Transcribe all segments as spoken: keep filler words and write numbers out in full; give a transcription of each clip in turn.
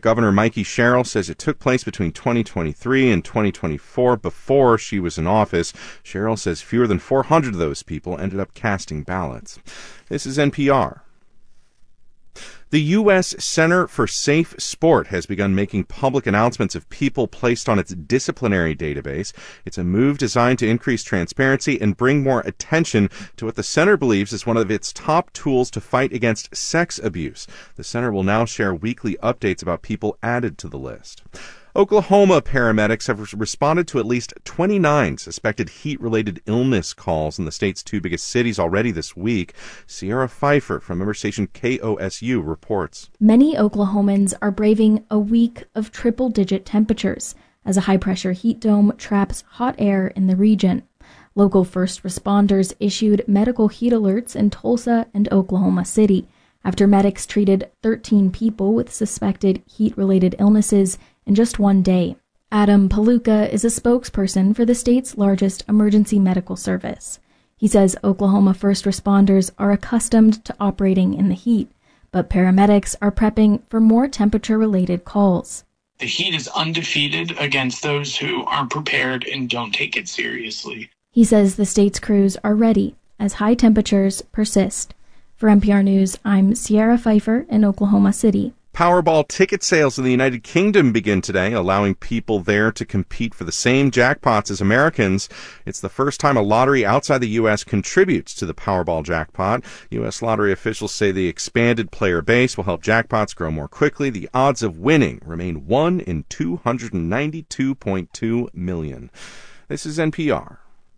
Governor Mikey Sherrill says it took place between twenty twenty-three and twenty twenty-four before she was in office. Sherrill says fewer than four hundred of those people ended up casting ballots. This is N P R. The U S Center for Safe Sport has begun making public announcements of people placed on its disciplinary database. It's a move designed to increase transparency and bring more attention to what the center believes is one of its top tools to fight against sex abuse. The center will now share weekly updates about people added to the list. Oklahoma paramedics have responded to at least twenty-nine suspected heat-related illness calls in the state's two biggest cities already this week. Sierra Pfeiffer from member station K O S U reports. Many Oklahomans are braving a week of triple-digit temperatures as a high-pressure heat dome traps hot air in the region. Local first responders issued medical heat alerts in Tulsa and Oklahoma City after medics treated thirteen people with suspected heat-related illnesses in just one day. Adam Paluca is a spokesperson for the state's largest emergency medical service. He says Oklahoma first responders are accustomed to operating in the heat, but paramedics are prepping for more temperature-related calls. The heat is undefeated against those who aren't prepared and don't take it seriously. He says the state's crews are ready as high temperatures persist. For N P R News, I'm Sierra Pfeiffer in Oklahoma City. Powerball ticket sales in the United Kingdom begin today, allowing people there to compete for the same jackpots as Americans. It's the first time a lottery outside the U S contributes to the Powerball jackpot. U S lottery officials say the expanded player base will help jackpots grow more quickly. The odds of winning remain one in two hundred ninety-two point two million. This is N P R.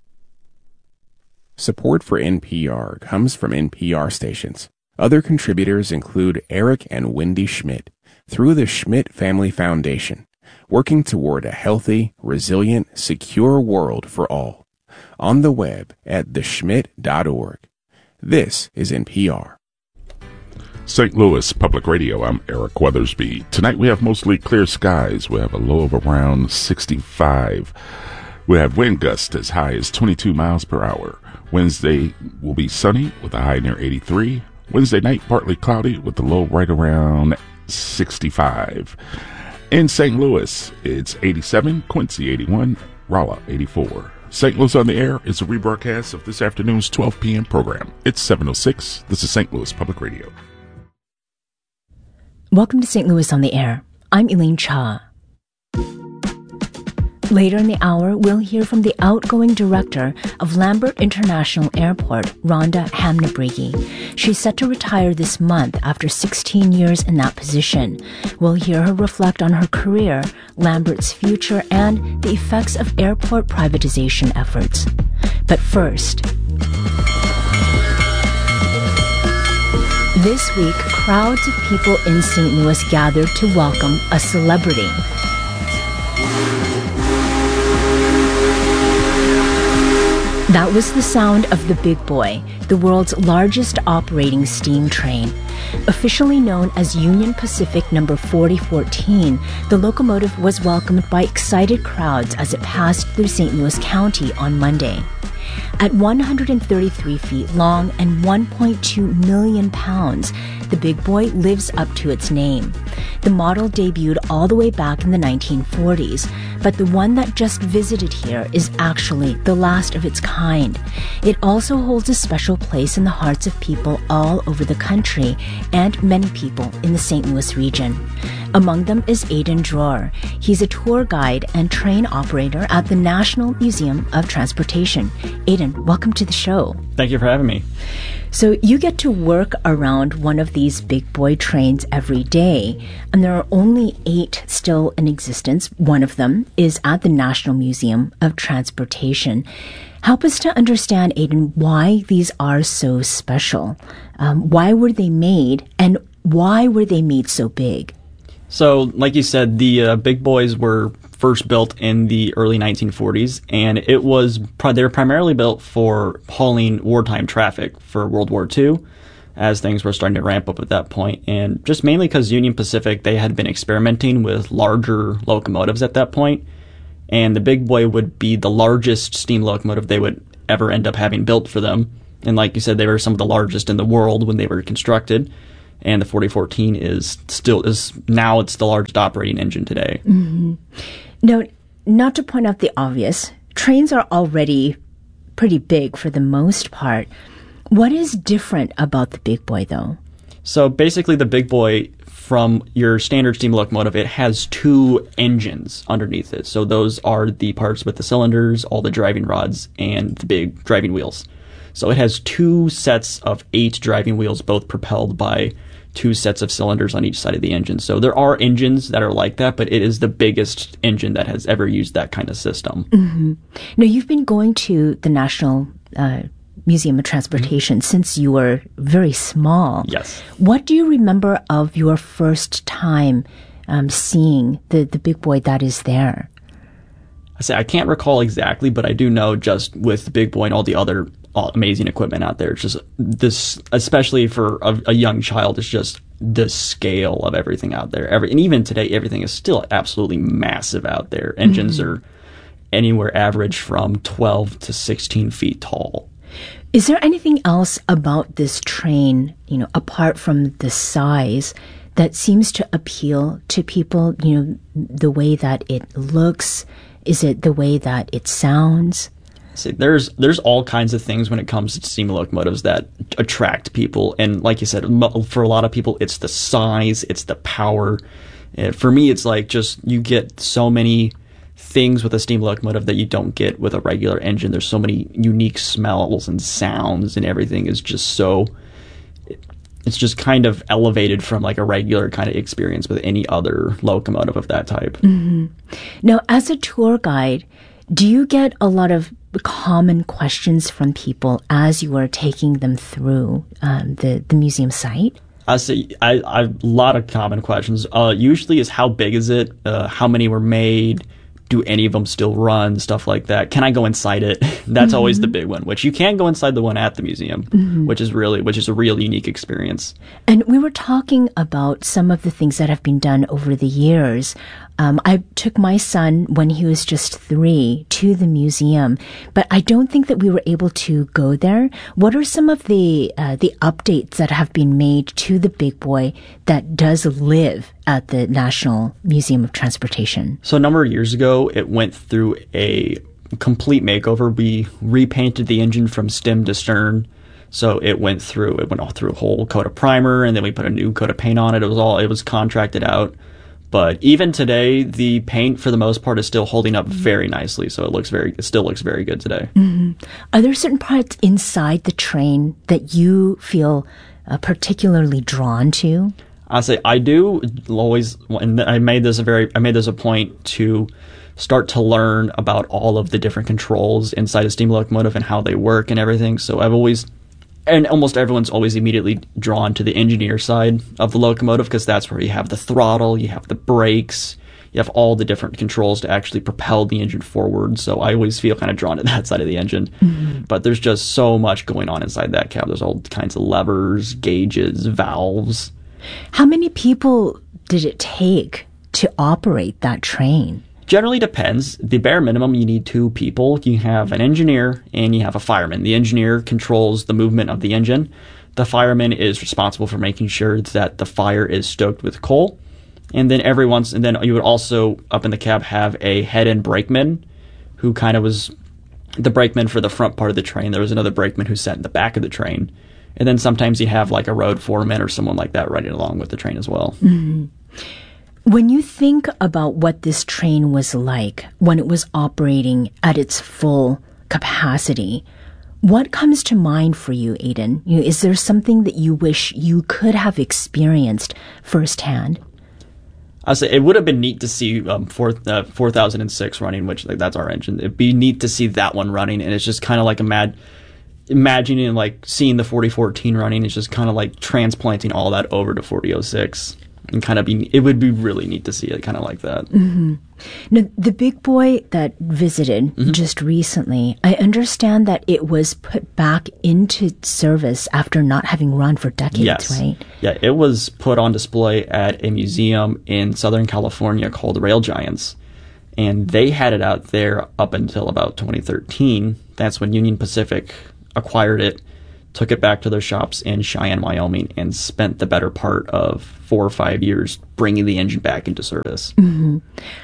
Support for N P R comes from N P R stations. Other contributors include Eric and Wendy Schmidt through the Schmidt Family Foundation, working toward a healthy, resilient, secure world for all. On the web at the schmidt dot org. This is N P R. Saint Louis Public Radio, I'm Eric Weathersby. Tonight we have mostly clear skies. We have a low of around sixty-five. We have wind gusts as high as twenty-two miles per hour. Wednesday will be sunny with a high near eighty-three. Wednesday night, partly cloudy with the low right around sixty-five. In Saint Louis, it's eighty-seven, Quincy eighty-one, Rolla eighty-four. Saint Louis on the Air is a rebroadcast of this afternoon's twelve p.m. program. It's seven oh six. This is Saint Louis Public Radio. Welcome to Saint Louis on the Air. I'm Elaine Cha. Later in the hour, we'll hear from the outgoing director of Lambert International Airport, Rhonda Hamnabrigi. She's set to retire this month after sixteen years in that position. We'll hear her reflect on her career, Lambert's future, and the effects of airport privatization efforts. But first, this week, crowds of people in Saint Louis gathered to welcome a celebrity. That was the sound of the Big Boy, the world's largest operating steam train. Officially known as Union Pacific number forty fourteen, the locomotive was welcomed by excited crowds as it passed through Saint Louis County on Monday. At one hundred thirty-three feet long and one point two million pounds, the Big Boy lives up to its name. The model debuted all the way back in the nineteen forties, but the one that just visited here is actually the last of its kind. It also holds a special place in the hearts of people all over the country and many people in the Saint Louis region. Among them is Aidan Dror. He's a tour guide and train operator at the National Museum of Transportation. Aidan, welcome to the show. Thank you for having me. So you get to work around one of these Big Boy trains every day, and there are only eight still in existence. One of them is at the National Museum of Transportation. Help us to understand, Aidan, why these are so special. Um, why were they made, and why were they made so big? So, like you said, the uh, Big Boys were first built in the early nineteen forties, and it was they were primarily built for hauling wartime traffic for World War Two, as things were starting to ramp up at that point, and just mainly because Union Pacific, they had been experimenting with larger locomotives at that point, and the Big Boy would be the largest steam locomotive they would ever end up having built for them. And like you said, they were some of the largest in the world when they were constructed. and the forty fourteen is still is now it's the largest operating engine today. Mm-hmm. Now, not to point out the obvious, trains are already pretty big for the most part. What is different about the Big Boy, though? So basically, the Big Boy, from your standard steam locomotive, it has two engines underneath it. So those are the parts with the cylinders, all the driving rods, and the big driving wheels. So it has two sets of eight driving wheels, both propelled by two sets of cylinders on each side of the engine. So there are engines that are like that, but it is the biggest engine that has ever used that kind of system. Mm-hmm. Now, you've been going to the National uh, Museum of Transportation mm-hmm. since you were very small. Yes. What do you remember of your first time um, seeing the, the Big Boy that is there? I say I can't recall exactly, but I do know just with the Big Boy and all the other all amazing equipment out there, it's just this, especially for a, a young child, it's just the scale of everything out there. Every, and even today, everything is still absolutely massive out there. Engines mm-hmm. are anywhere average from twelve to sixteen feet tall. Is there anything else about this train, you know, apart from the size, that seems to appeal to people? You know, the way that it looks? Is it the way that it sounds? See, there's there's all kinds of things when it comes to steam locomotives that attract people, and like you said, for a lot of people, it's the size, it's the power. And for me, it's like just you get so many things with a steam locomotive that you don't get with a regular engine. There's so many unique smells and sounds, and everything is just so. It's just kind of elevated from like a regular kind of experience with any other locomotive of that type. Mm-hmm. Now, as a tour guide, do you get a lot of common questions from people as you are taking them through um, the, the museum site? I see. I, I a lot of common questions. Uh, usually is how big is it? Uh, how many were made? Do any of them still run? Stuff like that. Can I go inside it? That's mm-hmm. always the big one, which you can go inside the one at the museum, mm-hmm. which is really, which is a real unique experience. And we were talking about some of the things that have been done over the years. Um, I took my son when he was just three to the museum, but I don't think that we were able to go there. What are some of the uh, the updates that have been made to the Big Boy that does live at the National Museum of Transportation? So a number of years ago, it went through a complete makeover. We repainted the engine from stem to stern. So it went through it went all through a whole coat of primer, and then we put a new coat of paint on it. It was all it was contracted out. But even today, the paint, for the most part, is still holding up very nicely. So it looks very, it still looks very good today. Mm-hmm. Are there certain parts inside the train that you feel uh, particularly drawn to? I say I do always, and I made this a very, I made this a point to start to learn about all of the different controls inside a steam locomotive and how they work and everything. So I've always. And almost everyone's always immediately drawn to the engineer side of the locomotive because that's where you have the throttle, you have the brakes, you have all the different controls to actually propel the engine forward. So I always feel kind of drawn to that side of the engine. Mm-hmm. But there's just so much going on inside that cab. There's all kinds of levers, gauges, valves. How many people did it take to operate that train? Generally depends. The bare minimum, you need two people. You have an engineer and you have a fireman. The engineer controls the movement of the engine. The fireman is responsible for making sure that the fire is stoked with coal. And then every once, and then you would also, up in the cab, have a head-end brakeman who kind of was the brakeman for the front part of the train. There was another brakeman who sat in the back of the train. And then sometimes you have like a road foreman or someone like that riding along with the train as well. Mm-hmm. When you think about what this train was like when it was operating at its full capacity, what comes to mind for you, Aidan? You know, is there something that you wish you could have experienced firsthand? I say it would have been neat to see um, four, uh, four thousand six running, which like that's our engine. It'd be neat to see that one running, and it's just kind of like a mad. Imagining like seeing the forty fourteen running, it's just kind of like transplanting all that over to forty oh six. And kind of be, it would be really neat to see it kind of like that. Mm-hmm. Now, the Big Boy that visited mm-hmm. just recently, I understand that it was put back into service after not having run for decades, yes. right? Yeah, it was put on display at a museum in Southern California called Rail Giants. And they had it out there up until about twenty thirteen. That's when Union Pacific acquired it took it back to their shops in Cheyenne, Wyoming, and spent the better part of four or five years bringing the engine back into service. Mm-hmm.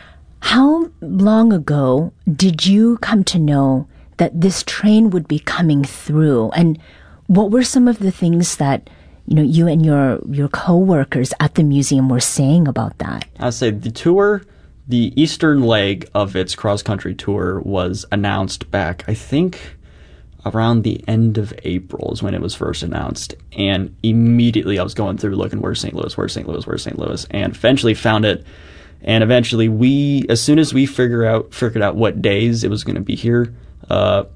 How long ago did you come to know that this train would be coming through? And what were some of the things that, you know, you and your, your co-workers at the museum were saying about that? I'd say the tour, the eastern leg of its cross-country tour was announced back, I think, around the end of April is when it was first announced. And immediately I was going through looking, where's Saint Louis, where's Saint Louis, where's Saint Louis? And eventually found it. And eventually we, as soon as we figure out, figured out what days it was going to be here, uh,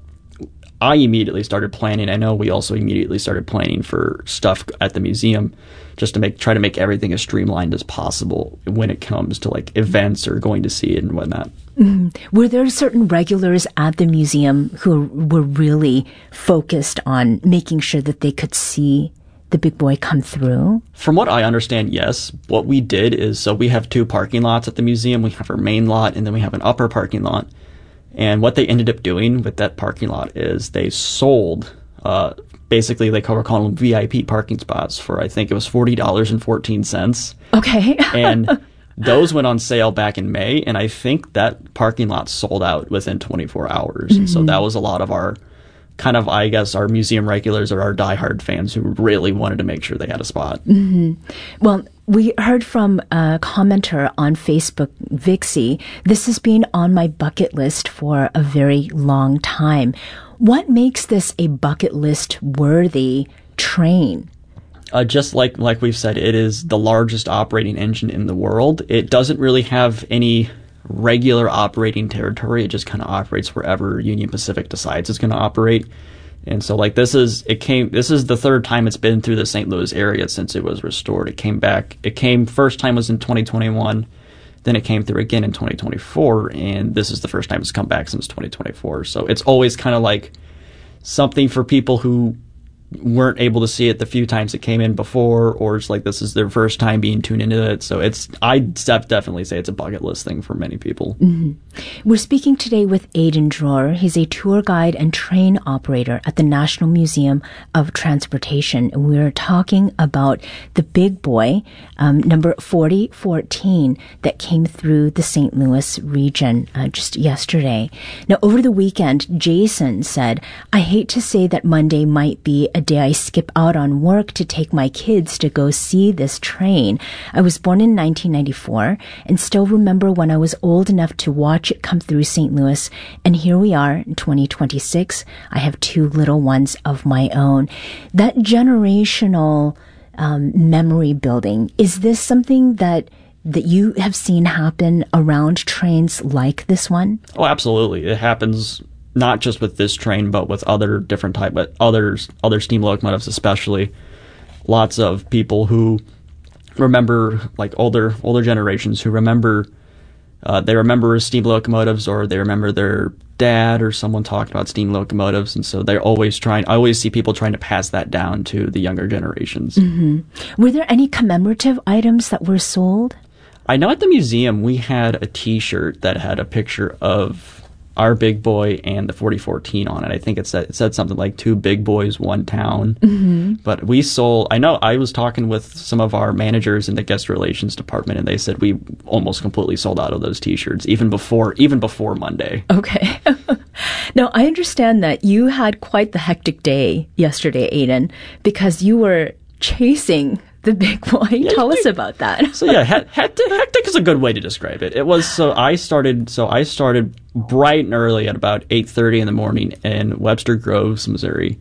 I immediately started planning. I know we also immediately started planning for stuff at the museum just to make try to make everything as streamlined as possible when it comes to like events or going to see it and whatnot. Mm. Were there certain regulars at the museum who were really focused on making sure that they could see the big boy come through? From what I understand, yes. What we did is, so we have two parking lots at the museum. We have our main lot and then we have an upper parking lot. And what they ended up doing with that parking lot is they sold, uh, basically they call, call them V I P parking spots for, I think it was forty dollars and fourteen cents. Okay. And those went on sale back in May, and I think that parking lot sold out within twenty-four hours. Mm-hmm. So that was a lot of our, kind of, I guess, our museum regulars or our diehard fans who really wanted to make sure they had a spot. Mm-hmm. Well, we heard from a commenter on Facebook, Vixie. This has been on my bucket list for a very long time. What makes this a bucket list worthy train? Uh, just like like we've said, it is the largest operating engine in the world. It doesn't really have any regular operating territory. It just kind of operates wherever Union Pacific decides it's going to operate. And so, like, this is it came. This is the third time it's been through the Saint Louis area since it was restored. It came back. It came first time was in twenty twenty-one, then it came through again in twenty twenty-four, and this is the first time it's come back since twenty twenty-four. So it's always kind of like something for people who weren't able to see it the few times it came in before, or it's like this is their first time being tuned into it. So it's, I'd definitely say it's a bucket list thing for many people. Mm-hmm. We're speaking today with Aidan Dror. He's a tour guide and train operator at the National Museum of Transportation. And we're talking about the big boy, um, number forty fourteen, that came through the Saint Louis region uh, just yesterday. Now, over the weekend, Jason said, I hate to say that Monday might be a day I skip out on work to take my kids to go see this train. I was born in nineteen ninety-four and still remember when I was old enough to watch it come through Saint Louis. And here we are in twenty twenty-six. I have two little ones of my own. That generational um, memory building, is this something that that you have seen happen around trains like this one? Oh, absolutely. It happens not just with this train, but with other different type, but others, other steam locomotives, especially. Lots of people who remember, like older, older generations who remember, uh, they remember steam locomotives, or they remember their dad or someone talking about steam locomotives, and so they're always trying. I always see people trying to pass that down to the younger generations. Mm-hmm. Were there any commemorative items that were sold? I know at the museum we had a T-shirt that had a picture of our big boy and the forty fourteen on it. I think it said, it said something like two big boys, one town. Mm-hmm. But we sold, I know I was talking with some of our managers in the guest relations department, and they said we almost completely sold out of those T-shirts even before, even before Monday. Okay. Now, I understand that you had quite the hectic day yesterday, Aidan, because you were chasing the big boy. Yeah, Tell us about that. So yeah, hectic, hectic is a good way to describe it. It was, so I started, so I started bright and early at about eight thirty in the morning in Webster Groves, Missouri.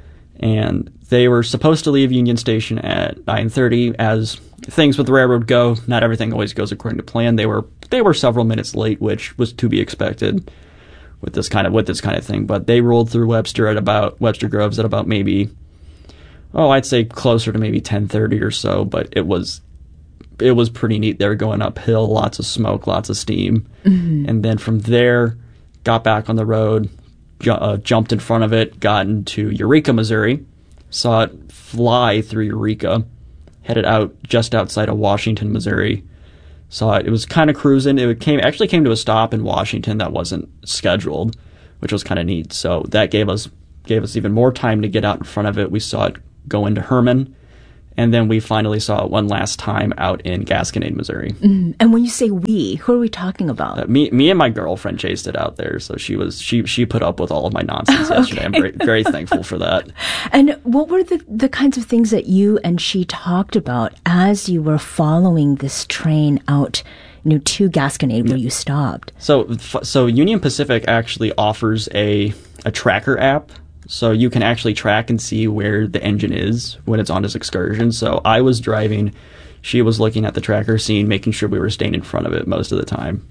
And they were supposed to leave Union Station at nine thirty. As things with the railroad go, not everything always goes according to plan. They were, they were several minutes late, which was to be expected with this kind of, with this kind of thing. But they rolled through Webster at about, Webster Groves at about maybe, oh, I'd say closer to maybe ten thirty or so, but it was it was pretty neat. They were going uphill, lots of smoke, lots of steam. Mm-hmm. And then from there, got back on the road, ju- uh, jumped in front of it, got into Eureka, Missouri, saw it fly through Eureka, headed out just outside of Washington, Missouri. Saw it. It was kind of cruising. It came actually came to a stop in Washington that wasn't scheduled, which was kind of neat. So that gave us gave us even more time to get out in front of it. We saw it go into Herman, and then we finally saw it one last time out in Gasconade, Missouri. Mm. And when you say we, who are we talking about? Uh, me, me and my girlfriend chased it out there, so she was she she put up with all of my nonsense yesterday. Okay. I'm very, very thankful for that. And what were the the kinds of things that you and she talked about as you were following this train out, you know, to Gasconade where you stopped? So so Union Pacific actually offers a a tracker app. So you can actually track and see where the engine is when it's on its excursion. So I was driving, she was looking at the tracker, seeing, making sure we were staying in front of it most of the time.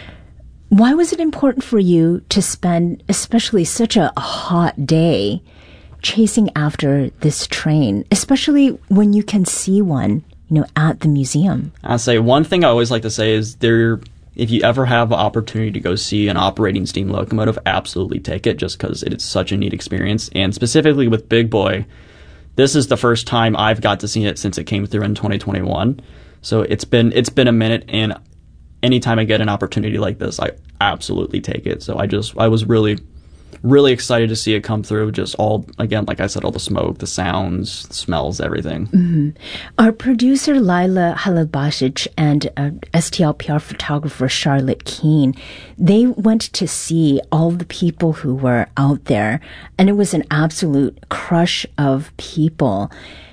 Why was it important for you to spend, especially such a hot day, chasing after this train, especially when you can see one, you know, at the museum? I'll say one thing I always like to say is there. If you ever have an opportunity to go see an operating steam locomotive, absolutely take it, just because it is such a neat experience. And specifically with Big Boy, this is the first time I've got to see it since it came through in twenty twenty-one. So it's been it's been a minute, and anytime I get an opportunity like this, I absolutely take it. So I just I was really really excited to see it come through. Just all, again, like I said, all the smoke, the sounds, the smells, everything. Mm-hmm. Our producer, Lila Halabasic, and uh, S T L P R photographer, Charlotte Keene, they went to see all the people who were out there, and it was an absolute crush of people.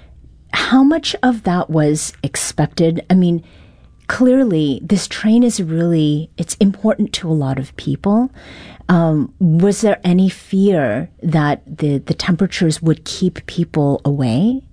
How much of that was expected? I mean, clearly, this train is really, it's important to a lot of people. Um, was there any fear that the, the temperatures would keep people away?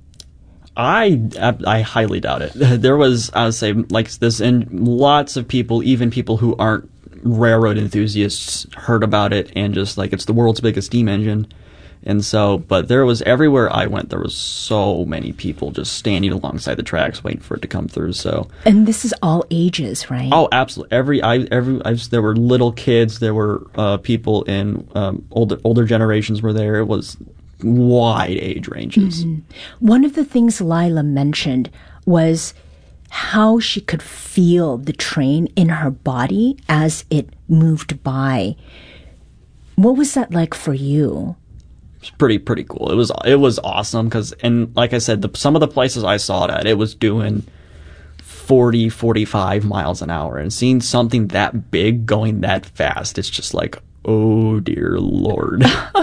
I, I highly doubt it. There was, I would say, like this, and lots of people, even people who aren't railroad enthusiasts, heard about it, and just like, it's the world's biggest steam engine. And so, but there was, everywhere I went, there was so many people just standing alongside the tracks waiting for it to come through. So, and this is all ages, right? Oh, absolutely. Every, I, every, I, there were little kids, there were uh, people in um, older, older generations were there. It was wide age ranges. Mm-hmm. One of the things Lila mentioned was how she could feel the train in her body as it moved by. What was that like for you? It's pretty pretty cool. It was it was awesome because, and like I said, the, some of the places I saw it at, it was doing forty, forty-five miles an hour, and seeing something that big going that fast, it's just like, oh dear Lord.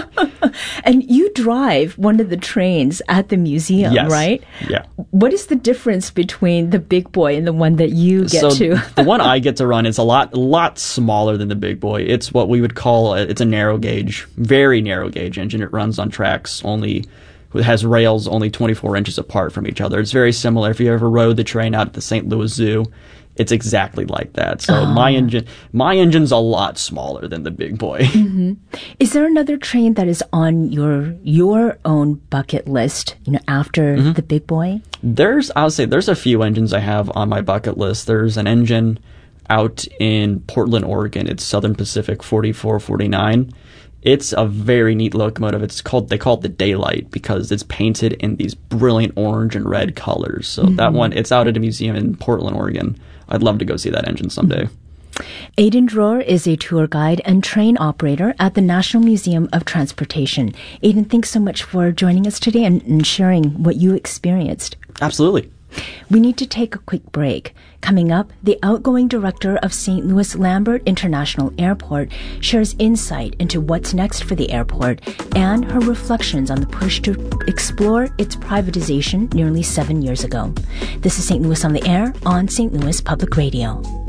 And you drive one of the trains at the museum, yes. right? Yeah. What is the difference between the Big Boy and the one that you get so to? The one I get to run is a lot lot smaller than the Big Boy. It's what we would call a, it's a narrow gauge, very narrow gauge engine. It runs on tracks only. It has rails only twenty-four inches apart from each other. It's very similar. If you ever rode the train out at the Saint Louis Zoo, it's exactly like that. So oh. my engine, my engine's a lot smaller than the Big Boy. Mm-hmm. Is there another train that is on your your own bucket list? You know, after mm-hmm. the Big Boy. There's, I'll say, there's a few engines I have on my bucket list. There's an engine out in Portland, Oregon. It's Southern Pacific forty-four forty-nine. It's a very neat locomotive. It's called, they call it the Daylight because it's painted in these brilliant orange and red colors. So mm-hmm. that one, it's out at a museum in Portland, Oregon. I'd love to go see that engine someday. Aidan Dror is a tour guide and train operator at the National Museum of Transportation. Aidan, thanks so much for joining us today and, and sharing what you experienced. Absolutely. We need to take a quick break. Coming up, the outgoing director of Saint Louis Lambert International Airport shares insight into what's next for the airport and her reflections on the push to explore its privatization nearly seven years ago. This is Saint Louis on the Air on Saint Louis Public Radio.